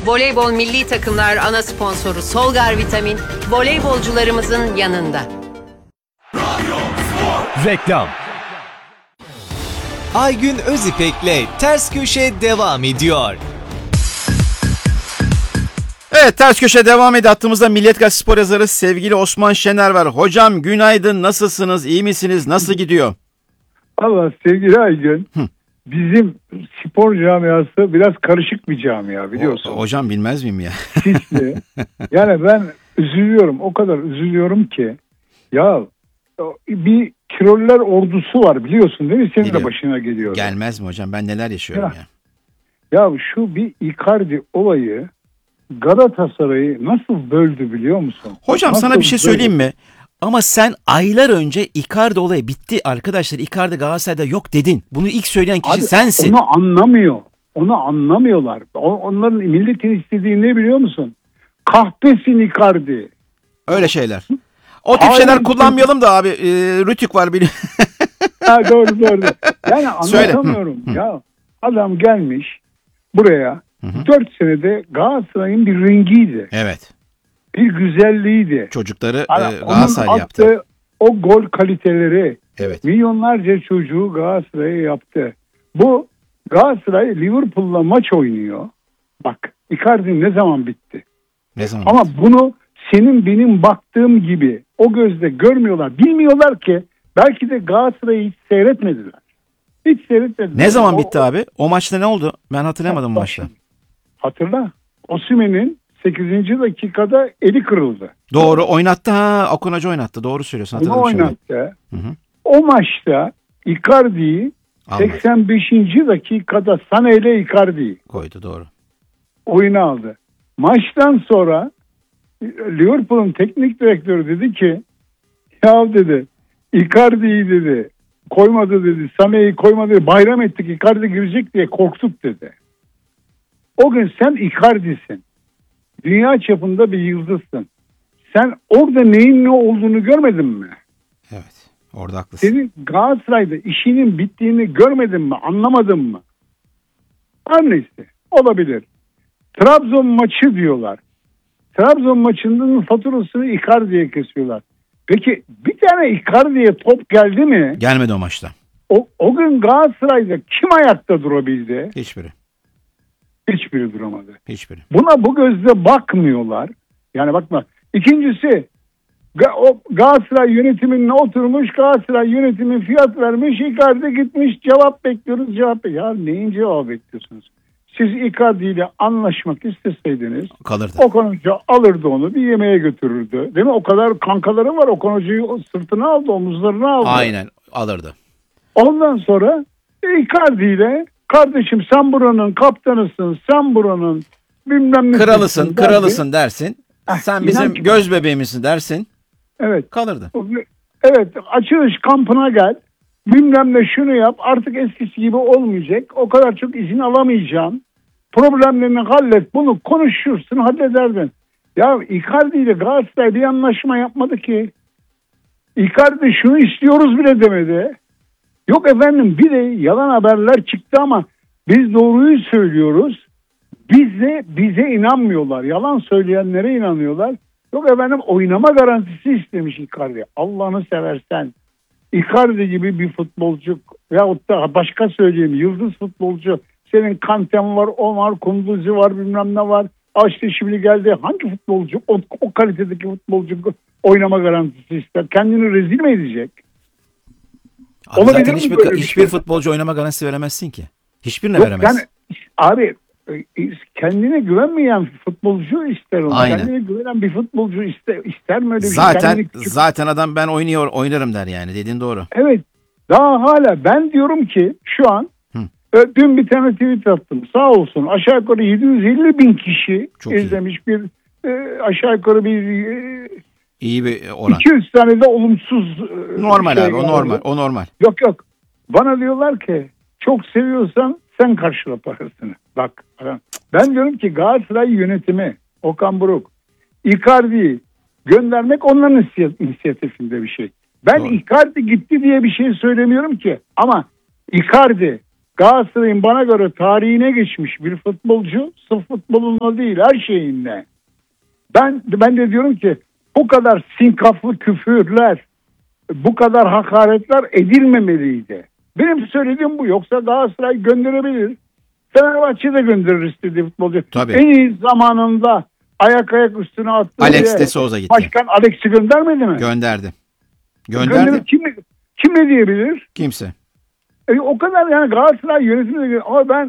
Voleybol milli takımlar ana sponsoru Solgar Vitamin, voleybolcularımızın yanında. Reklam. Aygün Özipek'le Ters Köşe devam ediyor. Evet, Ters Köşe devam ediyor. Hattımızda Milliyet Gazetesi spor yazarı sevgili Osman Şener var. Hocam günaydın, nasılsınız, iyi misiniz, nasıl gidiyor? Allah sevgili Aygün, bizim spor camiası biraz karışık bir camia biliyorsun. Hocam bilmez miyim ya? Sisli. Yani ben üzülüyorum, o kadar üzülüyorum ki. Ya bir troller ordusu var biliyorsun değil mi? Senin de başına geliyor. Gelmez mi hocam? Ben neler yaşıyorum ya. Ya şu bir Icardi olayı Galatasaray'ı nasıl böldü biliyor musun? Hocam nasıl sana bir şey söyleyeyim mi? Ama sen aylar önce Icardi olayı bitti arkadaşlar, Icardi Galatasaray'da yok dedin. Bunu ilk söyleyen kişi sensin. Onu anlamıyor. Onu anlamıyorlar. Onların milletin istediği ne biliyor musun? Kahpesin Icardi. Öyle şeyler. O tip şeyler kullanmayalım da abi. Rütük var biliyor. Doğru. Yani anlatamıyorum. Ya adam gelmiş buraya. 4 senede Galatasaray'ın bir rengiydi. Evet. Bir güzelliğiydi. Çocukları Galatasaray yaptı. Attığı o gol kaliteleri, evet. Milyonlarca çocuğu Galatasaray'a yaptı. Bu Galatasaray Liverpool'la maç oynuyor. Bak, Icardi ne zaman bitti? Ne zaman? Ama bunu senin benim baktığım gibi o gözle görmüyorlar. Bilmiyorlar ki belki de Galatasaray'ı hiç seyretmediler. Hiç seyretmediler. Ne zaman bitti abi? O maçta ne oldu? Ben hatırlamadım o maçta. Hatırla. Osimhen'in 8. dakikada eli kırıldı. Doğru, oynattı ha. Akun Hoca oynattı. Doğru söylüyorsun. Onu oynattı. O maçta Icardi'yi 85. dakikada Sané ile Icardi'yi koydu, doğru. Oyuna aldı. Maçtan sonra Liverpool'un teknik direktörü dedi ki ya dedi Icardi'yi dedi koymadı dedi, Sané'yi koymadı, bayram ettik Icardi girecek diye korktuk dedi. O gün sen Icardi'sin. Dünya çapında bir yıldızsın. Sen orada neyin ne olduğunu görmedin mi? Evet. Orada haklısın. Senin Galatasaray'da işinin bittiğini görmedin mi? Anlamadın mı? Her neyse. Olabilir. Trabzon maçı diyorlar. Trabzon maçının faturasını Icardi'ye kesiyorlar. Peki bir tane Icardi'ye top geldi mi? Gelmedi o maçta. O gün Galatasaray'da kim ayakta durabildi? Hiçbiri. Hiçbiri duramadı. Hiçbiri. Buna bu gözle bakmıyorlar. Yani bakma. İkincisi o Galatasaray yönetimine oturmuş, Galatasaray yönetimi fiyat vermiş, Icardi gitmiş, cevap bekliyoruz. Ya neyin cevap bekliyorsunuz? Siz Icardi ile anlaşmak isteseydiniz kalırdı. Okan Hoca alırdı onu, bir yemeğe götürürdü. Değil mi? O kadar kankaları var. Okan Hoca'yı sırtına aldı, omuzlarına aldı. Aynen, alırdı. Ondan sonra Icardi ile kardeşim sen buranın kaptanısın, sen buranın bilmem ne. Kralısın dersin. Sen bizim göz bebeğimizsin dersin. Evet. Kalırdı. Evet, açılış kampına gel. Bilmem ne şunu yap. Artık eskisi gibi olmayacak. O kadar çok izin alamayacağım. Problemlerini hallet. Bunu konuşursun, hallederdin. Ya Icardi ile Galatasaray bir anlaşma yapmadı ki. Icardi şunu istiyoruz bile demedi. Yok efendim, bir de yalan haberler çıktı ama biz doğruyu söylüyoruz. Bize inanmıyorlar. Yalan söyleyenlere inanıyorlar. Yok efendim, oynama garantisi istemiş Icardi. Allah'ını seversen. Icardi gibi bir futbolcu veyahut da başka söyleyeyim yıldız futbolcu. Senin Kanten var, o var, Kunduzi var, bilmem ne var. İşte şimdi geldi. Hangi futbolcu o kalitedeki futbolcu oynama garantisi ister? Kendini rezil mi edecek? Abi zaten hiçbir futbolcu oynama garantisi veremezsin ki. Hiçbirine veremez. Yani, abi kendine güvenmeyen futbolcu ister onu. Aynen. Kendine güvenen bir futbolcu ister mi öyle bir şey? Zaten adam ben oynarım der yani, dediğin doğru. Evet. Daha hala ben diyorum ki şu an dün bir tane tweet attım. Sağ olsun aşağı yukarı 750 bin kişi çok izlemiş iyi. Bir aşağı yukarı bir iyi bir oran. 200 tane de olumsuz normal abi, o normal. Yok. Bana diyorlar ki çok seviyorsan sen karşıla parasını. Bak ben diyorum ki Galatasaray yönetimi, Okan Buruk, Icardi'yi göndermek onların inisiyatifinde bir şey. Ben doğru. Icardi gitti diye bir şey söylemiyorum ki. Ama Icardi Galatasaray'ın bana göre tarihine geçmiş bir futbolcu, sırf futbolunla değil her şeyinle. Ben de diyorum ki bu kadar sinkaflı küfürler, bu kadar hakaretler edilmemeliydi. Benim söylediğim bu. Yoksa Galatasaray gönderebilir. Fenerbahçe de gönderir istediği futbolcu. Tabii. En iyi zamanında ayak üstüne attı. Alex de Souza gitti. Başkan Alex'i göndermedi mi? Gönderdi. Kim ne diyebilir? Kimse. O kadar yani Galatasaray yönetimine ama ben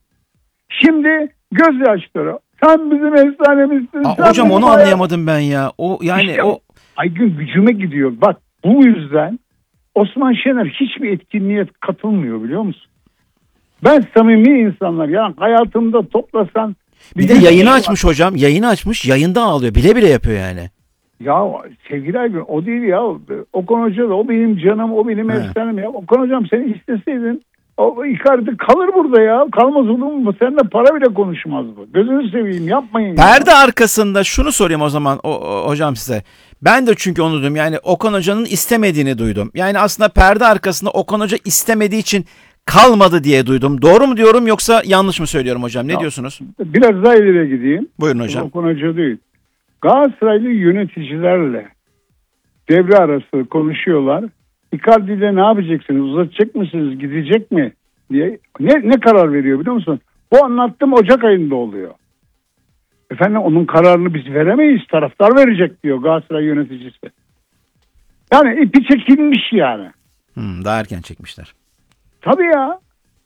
şimdi gözyaşları. Sen bizim efsanemizsin. Hocam onu anlayamadım ben ya. O yani İşte o Aygün gücüme gidiyor. Bak bu yüzden Osman Şener hiçbir etkinliğe katılmıyor biliyor musun? Ben samimi insanlar yani hayatımda toplasan bir de yayını açmış hocam. Yayını açmış. Yayında ağlıyor. Bile bile yapıyor yani. Ya sevgili Aygün o değil ya. Okan Hoca da o benim canım, o benim efsanem ya. Okan Hocam seni isteseydin o Icardi kalır burada ya. Kalmaz olur mu? Seninle para bile konuşmaz bu. Gözünü seveyim yapmayın. Perde arkasında şunu sorayım o zaman hocam size. Ben de çünkü onu duydum. Yani Okan Hoca'nın istemediğini duydum. Yani aslında perde arkasında Okan Hoca istemediği için kalmadı diye duydum. Doğru mu diyorum yoksa yanlış mı söylüyorum hocam? Ne diyorsunuz? Biraz daha ileriye gideyim. Buyurun hocam. Okan Hoca değil. Galatasaraylı yöneticilerle devre arası konuşuyorlar. Icardi ile ne yapacaksınız? Uzatacak mısınız? Gidecek mi? Diye. Ne karar veriyor biliyor musun? Bu anlattığım Ocak ayında oluyor. Efendim onun kararını biz veremeyiz. Taraftar verecek diyor Galatasaray yöneticisi. Yani ipi çekilmiş yani. Daha erken çekmişler. Tabii ya.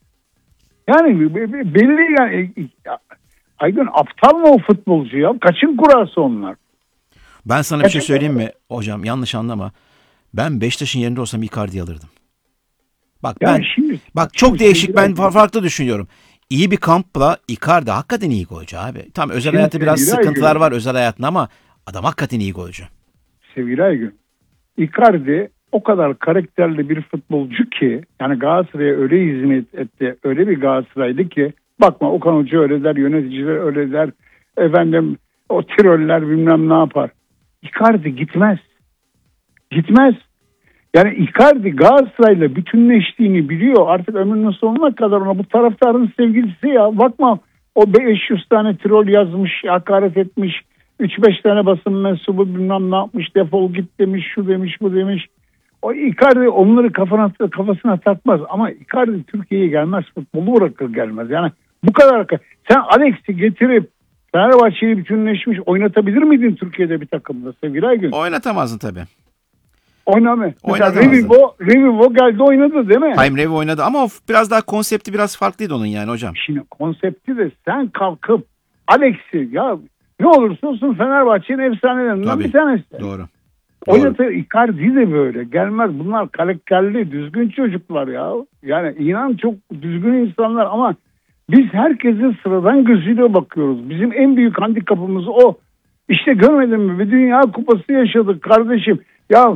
Yani belli yani. Aygün aptal mı o futbolcu ya? Kaçın kurası onlar? Ben sana bir şey söyleyeyim mi hocam? Yanlış anlama. Ben Beşiktaş'ın yerinde olsam Icardi'yi alırdım. Bak yani çok değişik. Ben farklı düşünüyorum. İyi bir kampla Icardi hakikaten iyi golcü abi. Tam özel hayatı biraz sıkıntılar var özel hayatında ama adam hakikaten iyi golcü. Sevgili Aygün, Icardi o kadar karakterli bir futbolcu ki yani Galatasaray'a öyle hizmet etti, öyle bir Galatasaray'dı ki bakma Okan Hoca öyle der, yöneticiler öyle der, efendim o Tiroller bilmem ne yapar. Icardi gitmez. Gitmez. Yani Icardi Galatasaray'la bütünleştiğini biliyor. Artık ömrünün sonuna kadar ona bu taraftarın sevgilisi ya. Bakma o 500 tane Tirol yazmış, hakaret etmiş. 3-5 tane basın mensubu bilmem ne yapmış, defol git demiş, şu demiş, bu demiş. O Icardi onları kafasına takmaz. Ama Icardi Türkiye'ye gelmez, futbolu bırakır gelmez. Yani bu kadar. Sen Alex'i getirip Fenerbahçe'yi bütünleşmiş oynatabilir miydin Türkiye'de bir takımda sevgili Aygün? Oynatamazdın tabii. Oynamaz. Revivo geldi oynadı değil mi? Hayır Revivo oynadı ama o biraz daha konsepti biraz farklıydı onun yani hocam. Şimdi konsepti de sen kalkıp Alex'i ya ne olursa olsun Fenerbahçe'nin efsanelerinden bir tanesi. Doğru. Oynatır Icardi de böyle gelmez. Bunlar karakterli, düzgün çocuklar ya. Yani inan çok düzgün insanlar ama biz herkesin sıradan gözüyle bakıyoruz. Bizim en büyük handikapımız o. İşte görmedin mi? Bir Dünya Kupası yaşadık kardeşim. Ya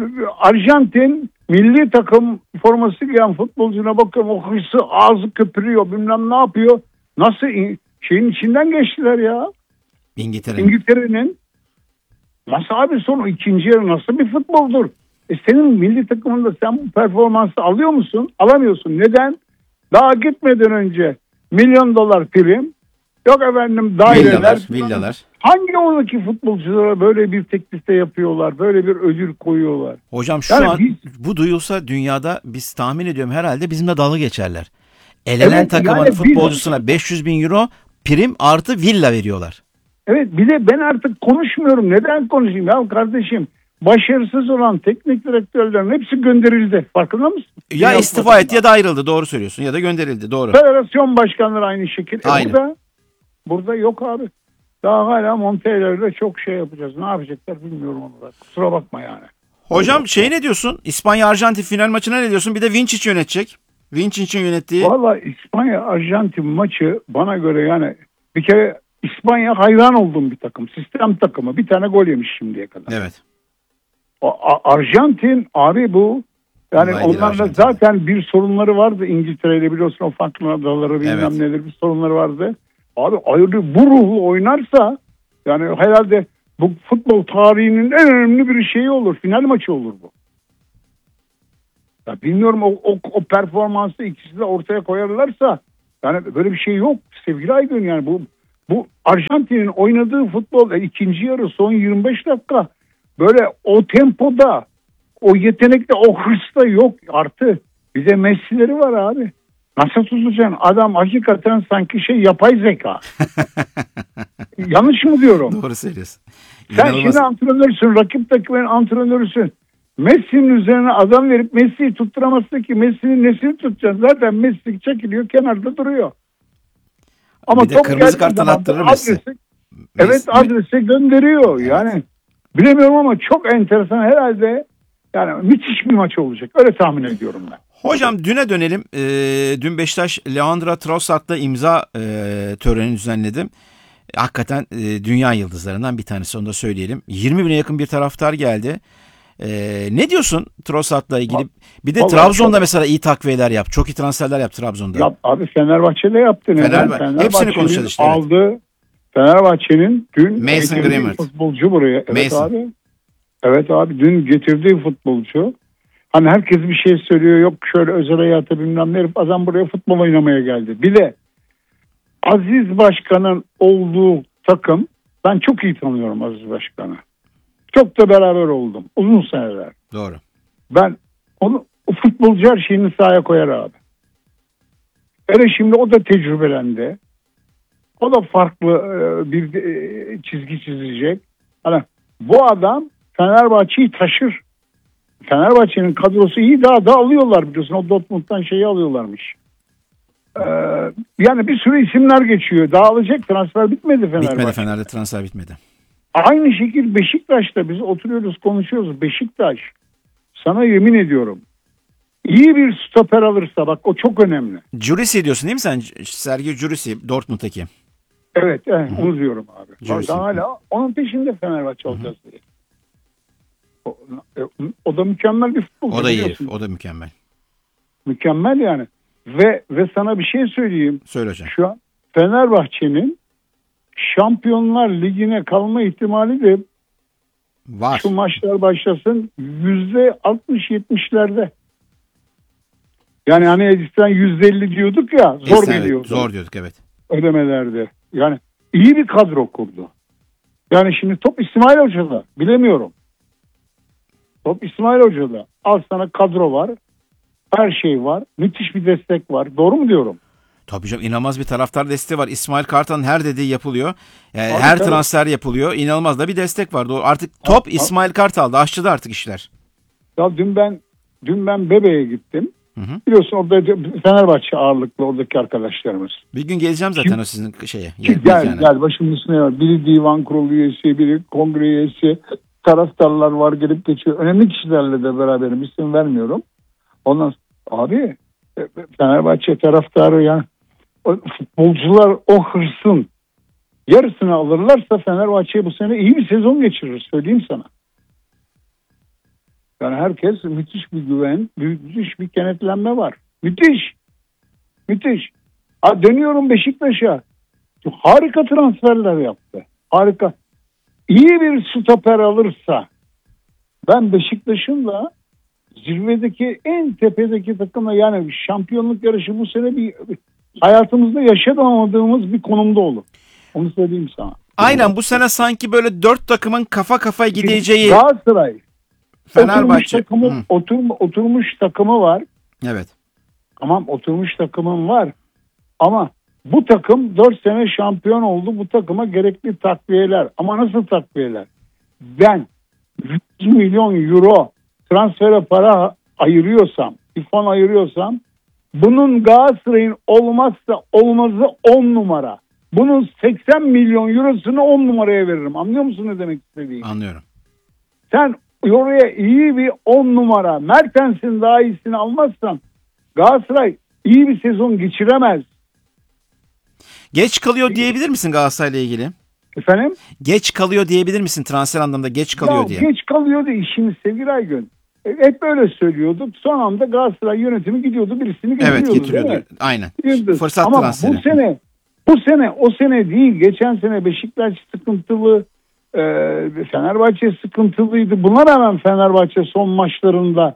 Arjantin milli takım forması giyen futbolcuna bakıyorum. O hırsı ağzı köpürüyor bilmem ne yapıyor. Nasıl şeyin içinden geçtiler ya. İngiltere'nin. Nasıl abi son ikinci yarı nasıl bir futboldur? Senin milli takımında sen bu performansı alıyor musun? Alamıyorsun. Neden? Daha gitmeden önce $1 milyon prim. Yok efendim daireler. Villalar. Hangi oradaki futbolculara böyle bir teklifte yapıyorlar? Böyle bir ödül koyuyorlar? Hocam şu an bu duyulsa dünyada biz tahmin ediyorum herhalde bizimle dalga geçerler. Elenen takımın yani futbolcusuna €500.000 prim artı villa veriyorlar. Evet bir de ben artık konuşmuyorum. Neden konuşayım ya kardeşim? Başarısız olan teknik direktörlerin hepsi gönderildi. Farkında mısın? Ya istifa etti ya da ayrıldı. Doğru söylüyorsun. Ya da gönderildi. Doğru. Federasyon başkanları aynı şekilde. Aynı. Burada yok abi. Daha hala Montella'yla çok şey yapacağız. Ne yapacaklar bilmiyorum onu da. Kusura bakma yani. Hocam ne diyorsun? İspanya-Arjantin final maçına ne diyorsun? Bir de Vinčić yönetecek. Vinčić'in yönettiği. Valla İspanya-Arjantin maçı bana göre yani bir kere İspanya hayran olduğum bir takım. Sistem takımı. Bir tane gol yemiş şimdiye kadar. Evet. Arjantin abi bu. Yani onlarla zaten bir sorunları vardı İngiltere'yle biliyorsun o Falkland Adaları bilmem neler bir sorunları vardı. Abi ayrı bu ruhlu oynarsa yani herhalde bu futbol tarihinin en önemli bir şeyi olur. Final maçı olur bu. Ya bilmiyorum o performansı ikisi de ortaya koyarlarsa yani böyle bir şey yok sevgili Aygün, yani bu Arjantin'in oynadığı futbol ikinci yarı son 25 dakika böyle o tempoda, o yetenekte, o hırsta yok. Artı bir de Messi'leri var abi. Nasıl tutacaksın? Adam hakikaten sanki yapay zeka. Yanlış mı diyorum? Doğru söylüyorsun. Sen İnanılmaz. şimdi antrenörsün, rakip takımın antrenörüsün. Messi'nin üzerine adam verip Messi'yi tutturamazsın ki. Messi'nin nesini tutacaksın? Zaten Messi çekiliyor, kenarda duruyor. Ama Bir de top kırmızı geldiği karttan zaman attırır Messi. Evet, adrese gönderiyor. Yani bilemiyorum ama çok enteresan, herhalde yani müthiş bir maç olacak. Öyle tahmin ediyorum ben. Hocam düne dönelim. Dün Beşiktaş Leandro Trossard'la imza töreni düzenledi. Hakikaten dünya yıldızlarından bir tanesi, onu da söyleyelim. 20 bine yakın bir taraftar geldi. Ne diyorsun Trossard'la ilgili? Bir de Vallahi Trabzon'da mesela iyi takviyeler yap. Çok iyi transferler yap Trabzon'da. Ya abi Fenerbahçe'de yaptı. Hepsini konuşacağız işte. Evet. Aldı. Fenerbahçe'nin dün Mason getirdiği Greenwood. futbolcu buraya. Evet Mason. abi. Evet abi, dün getirdiği futbolcu. Hani herkes bir şey söylüyor, yok şöyle özel hayatı bilmem ne. Adam buraya futbol oynamaya geldi. Bir de Aziz Başkan'ın olduğu takım, ben çok iyi tanıyorum Aziz Başkan'ı. Çok da beraber oldum uzun seneler. Doğru. Ben onu, o futbolcu her şeyini sahaya koyar abi. Hele şimdi o da tecrübelendi. O da farklı bir çizgi çizecek. Hani bu adam Fenerbahçe'yi taşır. Fenerbahçe'nin kadrosu iyi, daha da alıyorlar biliyorsun. O Dortmund'dan şeyi alıyorlarmış. Yani bir sürü isimler geçiyor. Dağılacak, transfer bitmedi Fenerbahçe. Bitmedi, Fener'de transfer bitmedi. Aynı şekilde Beşiktaş'ta biz oturuyoruz, konuşuyoruz. Beşiktaş, sana yemin ediyorum, iyi bir stoper alırsa, bak o çok önemli. Jurisi diyorsun değil mi sen? Sergio Jurisi, Dortmund'daki. Evet, onu diyorum abi. Jurisi. Daha hala onun peşinde Fenerbahçe olacağız diye. O da mükemmel bir futbolcu. O da iyi, biliyorsun. o da mükemmel. Mükemmel yani. Ve sana bir şey söyleyeyim. Söyle hocam. Şu an Fenerbahçe'nin Şampiyonlar Ligi'ne kalma ihtimali de Var. şu maçlar başlasın %60-70'lerde. Yani hani eskiden %50 diyorduk ya, zor Evet, geliyordu. zor diyorduk, evet. Ödemelerde. Yani iyi bir kadro kurdu. Yani şimdi top İsmail Hoca'da, bilemiyorum. Top İsmail Hoca'da. Al sana kadro var. Her şey var. Müthiş bir destek var. Doğru mu diyorum? Tabii canım, inanılmaz bir taraftar desteği var. İsmail Kartal'ın her dediği yapılıyor. Her tabii. transfer yapılıyor. İnanılmaz da bir destek var. Doğru. Artık top İsmail Kartal'da. Aşçıda artık işler. Ya dün ben Bebe'ye gittim. Hı. Biliyorsun orada Fenerbahçe ağırlıklı oradaki arkadaşlarımız. Bir gün geleceğim zaten o sizin şeye. Gel başımın üstüne var. Biri divan kurulu üyesi, biri kongre üyesi, taraftarlar var, gelip geçiyor. Önemli kişilerle de beraberim. İsim vermiyorum. Ondan abi Fenerbahçe taraftarı, yani o futbolcular o hırsın yarısını alırlarsa Fenerbahçe bu sene iyi bir sezon geçirir, söyleyeyim sana. Yani herkes, müthiş bir güven, müthiş bir kenetlenme var. Müthiş. Müthiş. Dönüyorum Beşiktaş'a. Harika transferler yaptı. Harika. İyi bir stoper alırsa ben Beşiktaş'ın da zirvedeki, en tepedeki takımla, yani şampiyonluk yarışı bu sene bir hayatımızda yaşamadığımız bir konumda olur. Onu söyleyeyim sana. Aynen, bu sene sanki böyle 4 takımın kafa kafaya gideceği Galatasaray Fenerbahçe. oturmuş takımı var. Evet. Tamam, oturmuş takımın var. Ama bu takım 4 sene şampiyon oldu. Bu takıma gerekli takviyeler. Ama nasıl takviyeler? Ben 100 milyon euro transfere para ayırıyorsam, bir fon ayırıyorsam, bunun Galatasaray'ın olmazsa olmazı 10 numara. Bunun 80 milyon eurosunu 10 numaraya veririm. Anlıyor musun ne demek istediğimi? Anlıyorum. Sen oraya iyi bir 10 numara, Mertens'in daha iyisini almazsan Galatasaray iyi bir sezon geçiremez. Geç kalıyor diyebilir misin Galatasaray'la ilgili? Efendim? Geç kalıyor diyebilir misin, transfer anlamında geç kalıyor diye? Geç kalıyordu işimiz sevgili Aygün. Hep böyle söylüyorduk. Son anda Galatasaray yönetimi gidiyordu, birisini getiriyordu. Evet, getiriyordu. Evet. Aynen. Gidiyordu. Fırsat ama transferi. bu sene o sene değil. Geçen sene Beşiktaş sıkıntılı, Fenerbahçe sıkıntılıydı. Buna rağmen Fenerbahçe son maçlarında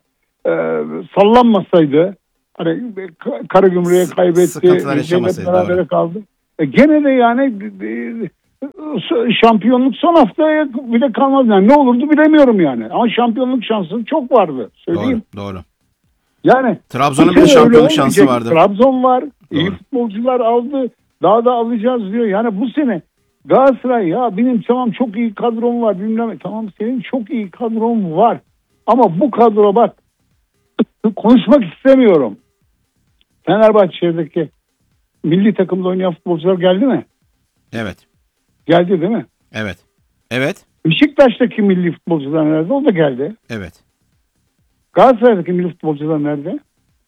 sallanmasaydı, hani Karagümrük'e kaybetti, Sıkıntılar yaşamasaydı, berabere doğru. kaldı. Gene de yani şampiyonluk son haftaya bile kalmaz. Yani ne olurdu bilemiyorum yani. Ama şampiyonluk şansı çok vardı. Söyleyeyim. Doğru. Yani Trabzon'un bu bir de sene öyle şampiyonluk şansı olmayacak. vardı. Trabzon var. İyi Doğru. futbolcular aldı. Daha da alacağız diyor. Yani bu sene Galatasaray, ya benim tamam çok iyi kadrom var. Bilmem, tamam senin çok iyi kadron var. Ama bu kadro bak, konuşmak istemiyorum. Fenerbahçe'deki milli takımda oynayan futbolcular geldi mi? Evet. Geldi değil mi? Evet. Beşiktaş'taki milli futbolcular nerede? O da geldi. Evet. Galatasaray'daki milli futbolcular nerede?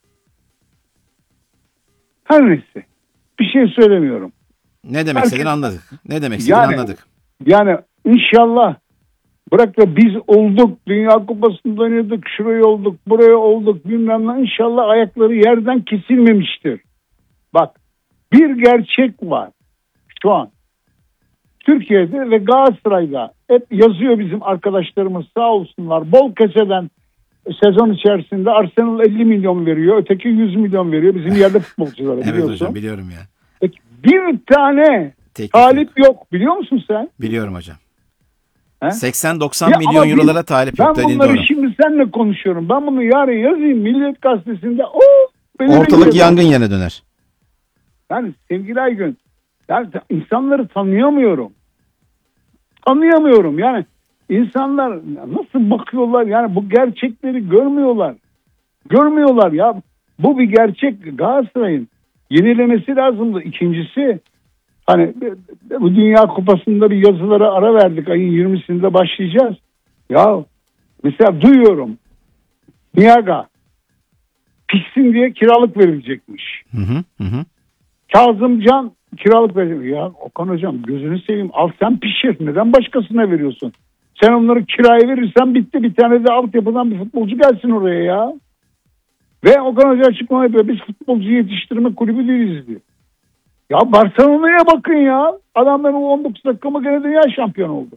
Her neyse. Bir şey söylemiyorum. Ne demek Herkes- istediğini anladık. Ne demek istediğini Yani- anladık. Yani inşallah, bırak da biz olduk, Dünya Kupası'nda oynadık, şuraya olduk, buraya olduk bilmem ne, inşallah ayakları yerden kesilmemiştir. Bak, bir gerçek var şu an. Türkiye'de ve Galatasaray'da hep yazıyor bizim arkadaşlarımız, sağ olsunlar. Bol keseden sezon içerisinde Arsenal 50 milyon veriyor, öteki 100 milyon veriyor bizim yerli futbolculara, Evet biliyorsun. hocam, biliyorum ya. Peki, bir tane Teklif talip yok, biliyor musun sen? Biliyorum hocam. He? 80-90 Ya milyon ama eurolara talip ben yok dediğin bunları doğru. şimdi seninle konuşuyorum. Ben bunu yarın yazayım Milliyet Gazetesi'nde. Ortalık yangın yerine döner. Yani sevgili Aygün, yani insanları tanıyamıyorum. Tanıyamıyorum. Yani insanlar nasıl bakıyorlar? Yani bu gerçekleri görmüyorlar. Görmüyorlar ya. Bu bir gerçek. Galatasaray'ın yenilemesi lazımdı. İkincisi, hani bu Dünya Kupası'nda bir yazılara ara verdik. Ayın 20'sinde başlayacağız. Ya mesela duyuyorum. Niaga pişsin diye kiralık verilecekmiş. Hı. Kazımcan kiralık verecek. Ya Okan hocam, gözünü seveyim, al sen pişir. Neden başkasına veriyorsun? Sen onları kiraya verirsen bitti. Bir tane de altyapıdan bir futbolcu gelsin oraya ya. Ve Okan Hoca açıklama yapıyor. Biz futbolcu yetiştirme kulübü değiliz diyor. Ya Barcelona'ya bakın ya. Adamların 19 dakika mı gene dünya şampiyonu oldu.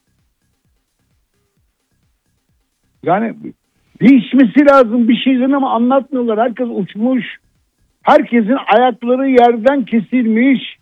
Yani değişmesi lazım bir şeyden ama anlatmıyorlar. Herkes uçmuş. Herkesin ayakları yerden kesilmiş.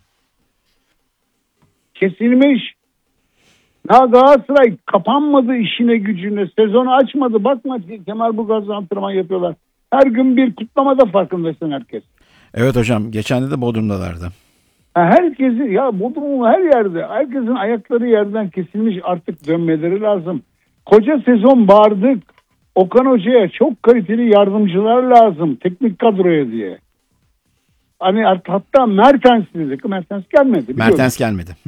Kesilmiş. Ya Galatasaray kapanmadı işine gücüne. Sezonu açmadı. Bakma Kemalburgaz'da antrenman yapıyorlar. Her gün bir kutlamada farkındasın herkes. Evet hocam, geçen de Bodrum'dalardı. Herkesin, ya Bodrum'un her yerde, herkesin ayakları yerden kesilmiş, artık dönmeleri lazım. Koca sezon bağırdık. Okan Hoca'ya çok kaliteli yardımcılar lazım teknik kadroya diye. Hani hatta Mertens dedik. Mertens gelmedi. biliyorum. Mertens gelmedi. Hı.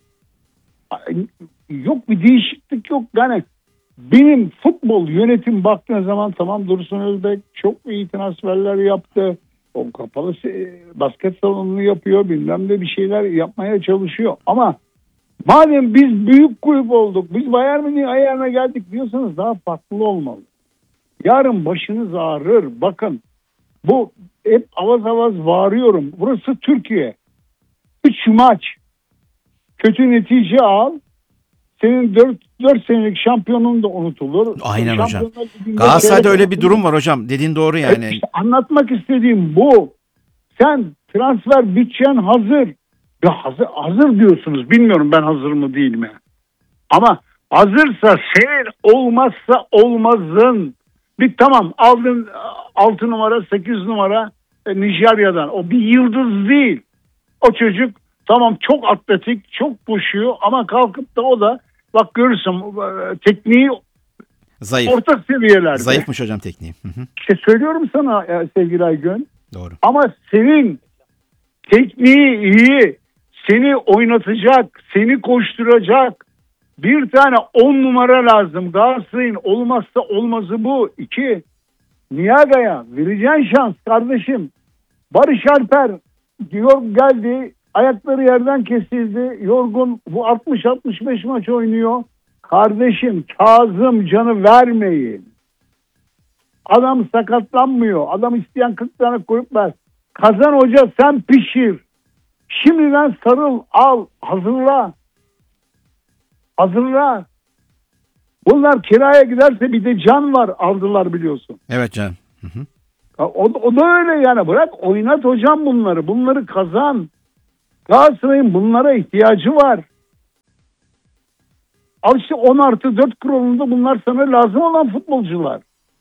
Yok, bir değişiklik yok. Yani benim futbol yönetim baktığın zaman, tamam, Dursun Özbek çok iyi transferler yaptı. O kapalı basket salonunu yapıyor, bilmem de bir şeyler yapmaya çalışıyor. Ama madem biz büyük kulüp olduk, biz Bayern Münih ayarına geldik diyorsanız daha farklı olmalı. Yarın başınız ağrır. Bakın, bu hep avaz avaz bağırıyorum. Burası Türkiye. 3 maç kötü netice al. Senin 4 senelik şampiyonun da unutulur. Aynen hocam. Şampiyonlar Ligi'nde Galatasaray'da çeyrek öyle bir durum var hocam. Dediğin doğru yani. İşte anlatmak istediğim bu. Sen transfer bütçen hazır. Ya hazır diyorsunuz. Bilmiyorum ben hazır mı değil mi? Ama hazırsa senin, olmazsa olmazın. Bir tamam, aldın 6 numara 8 numara Nijerya'dan. O bir yıldız değil. O çocuk tamam çok atletik, çok koşuyor ama kalkıp da o da bak görürsün tekniği Zayıf. orta seviyelerde. Zayıfmış hocam tekniği. Hı. İşte söylüyorum sana sevgili Aygün. Doğru. Ama senin tekniği iyi, seni oynatacak, seni koşturacak bir tane 10 numara lazım. Galatasaray'ın olmazsa olmazı bu. 2, Niaga'ya vereceğin şans kardeşim. Barış Alper diyor, geldi, ayakları yerden kesildi, yorgun, bu 60-65 maç oynuyor. Kardeşim, Kazım canı vermeyin. Adam sakatlanmıyor. Adam isteyen 40 tane koyup ver. Kazan Hoca sen pişir. Şimdiden sarıl, al, hazırla. Hazırla. Bunlar kiraya giderse bir de can var, aldılar biliyorsun. Evet canım. O da öyle yani, bırak oynat hocam bunları. Bunları kazan. Galatasaray'ın bunlara ihtiyacı var. Al işte 10+4 kuralında bunlar sana lazım olan futbolcular.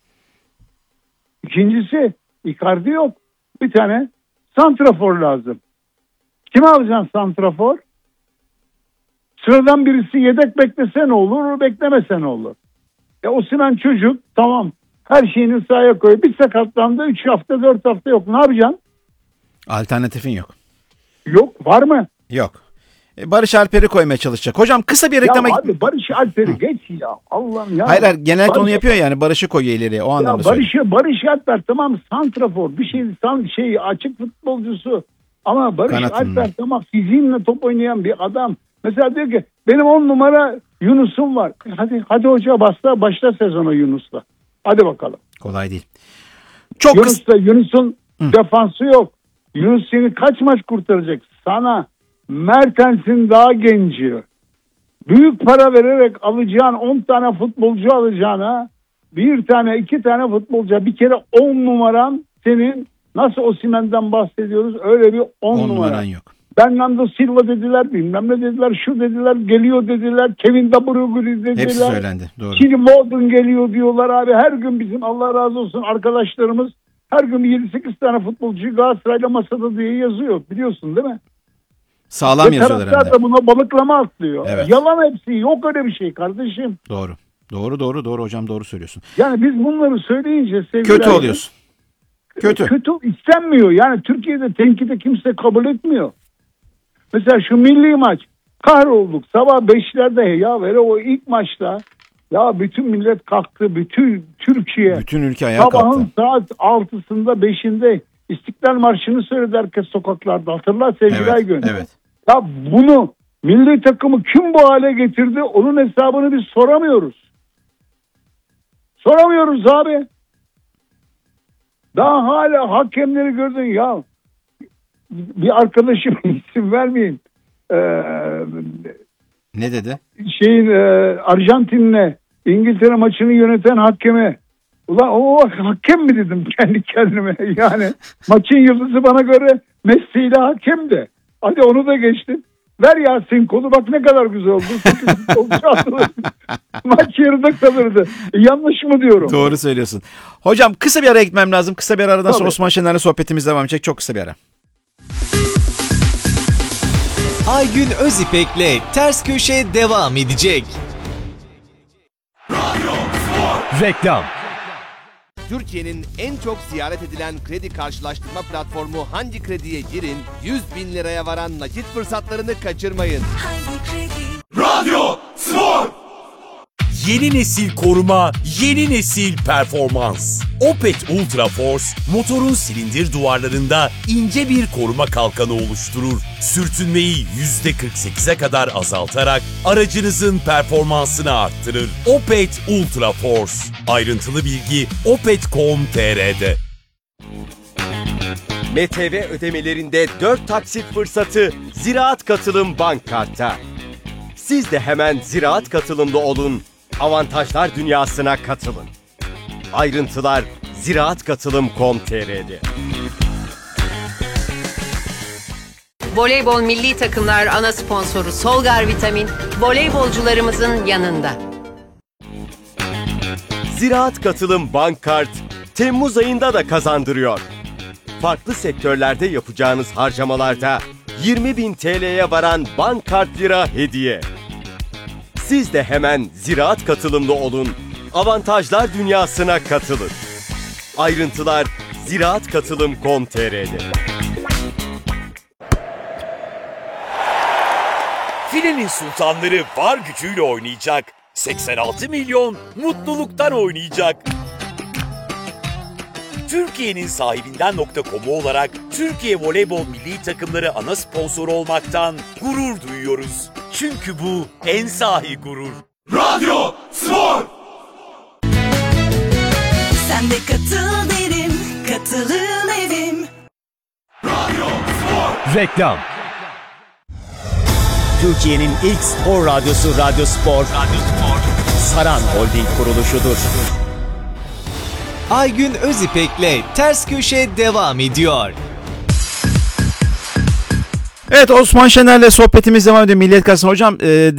İkincisi, Icardi yok. Bir tane santrafor lazım. Kimi alacaksın santrafor? Sıradan birisi yedek beklese ne olur, beklemese ne olur? Osimhen çocuk, tamam, her şeyini sahaya koy. Bir sakatlandı, 3 hafta 4 hafta yok. Ne yapacaksın? Alternatifin yok. Yok, var mı? Yok. Barış Alper'i koymaya çalışacak. Hocam kısa bir reklama... Ya abi Barış Alper'i geç ya. Allah'ım ya. Hayır, genelde onu yapıyor yani. Barış'ı koyuyor ileriye. O anlamda söylüyorum. Barış Alper tamam santrafor. Bir şey açık futbolcusu. Ama Barış Alper tamam fiziğinle top oynayan bir adam. Mesela diyor ki benim 10 numara Yunus'um var. Hadi hoca başla sezona Yunus'la. Hadi bakalım. Kolay değil. Çok Yunus'un defansı yok. Yunus seni kaç maç kurtaracak? Sana Mertens'in daha genci. Büyük para vererek alacağın 10 tane futbolcu alacağına bir tane 2 tane futbolcu, bir kere 10 numaran senin, nasıl Osimhen'den bahsediyoruz, öyle bir 10 numaran yok. Bernardo Silva dediler, bilmem ne dediler, şu dediler, geliyor dediler, Kevin De Bruyne dediler. Hepsi söylendi, doğru. Şimdi Walden geliyor diyorlar abi, her gün bizim Allah razı olsun arkadaşlarımız her gün 7-8 tane futbolcuyu Galatasaray'la masada diye yazıyor, biliyorsun değil mi? Sağlam yazıyorlar hem de. Taraftar da buna balıklama atlıyor. Evet. Yalan hepsi, yok öyle bir şey kardeşim. Doğru hocam, doğru söylüyorsun. Yani biz bunları söyleyince kötü oluyorsun. Kötü istenmiyor. Yani Türkiye'de tenkide kimse kabul etmiyor. Mesela şu milli maç kahrolduk. Sabah 5'lerde ya o ilk maçta ya bütün millet kalktı. Bütün Türkiye. Bütün ülke ayağa kalktı. Sabahın saat 6'sında 5'inde İstiklal Marşı'nı söyledi herkes sokaklarda. Hatırla sevgili Aygün. Evet. Ya bunu milli takımı kim bu hale getirdi? Onun hesabını biz soramıyoruz. Soramıyoruz abi. Daha hala hakemleri gördün ya. Bir arkadaşım isim vermeyin. Ne dedi? Arjantin'le İngiltere maçını yöneten hakeme. Ulan o hakem mi dedim kendi kendime. Yani maçın yıldızı bana göre Messi ile hakem de. Hadi onu da geçtim. Ver Yasin kolu, bak ne kadar güzel oldu. Maç yarıda kalırdı. Yanlış mı diyorum? Doğru söylüyorsun. Hocam kısa bir araya gitmem lazım. Kısa bir aradan sonra Osman Şener'le sohbetimiz devam edecek. Çok kısa bir ara. Aygün Özipek'le Ters Köşe devam edecek. Reklam. Türkiye'nin en çok ziyaret edilen kredi karşılaştırma platformu Hangi Kredi'ye girin, 100.000 liraya varan nakit fırsatlarını kaçırmayın. Radyo Spor. Yeni nesil koruma, yeni nesil performans. Opet Ultra Force, motorun silindir duvarlarında ince bir koruma kalkanı oluşturur. Sürtünmeyi %48'e kadar azaltarak aracınızın performansını arttırır. Opet Ultra Force. Ayrıntılı bilgi opet.com.tr'de. MTV ödemelerinde 4 taksit fırsatı Ziraat Katılım Bank Kart'ta. Siz de hemen Ziraat Katılım'da olun. Avantajlar dünyasına katılın. Ayrıntılar ziraatkatılım.com.tr'de. Voleybol milli takımlar ana sponsoru Solgar Vitamin, voleybolcularımızın yanında. Ziraat Katılım Bank Kart, Temmuz ayında da kazandırıyor. Farklı sektörlerde yapacağınız harcamalarda 20.000 TL'ye varan bank kart lira hediye. Siz de hemen Ziraat Katılım'da olun, avantajlar dünyasına katılın. Ayrıntılar ziraatkatılım.com.tr'de. Filenin sultanları var gücüyle oynayacak. 86 milyon mutluluktan oynayacak. Türkiye'nin sahibinden.com olarak Türkiye Voleybol Milli Takımları ana sponsoru olmaktan gurur duyuyoruz. Çünkü bu en sahi gurur. Radyo Spor. Sen de katıl derim, katılım evim. Radyo Spor. Reklam. Türkiye'nin ilk spor radyosu Radyo Spor. Saran Holding kuruluşudur. Aygün Özipek'le Ters Köşe devam ediyor. Evet, Osman Şener'le sohbetimiz devam ediyor. Milliyet Gazetesi hocam